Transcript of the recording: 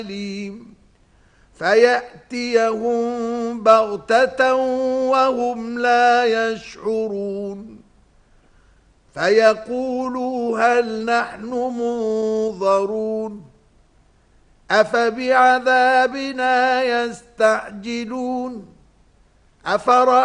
فيأتيهم بغتة وهم لا يشعرون فيقولوا هل نحن منظرون أفبعذابنا يستعجلون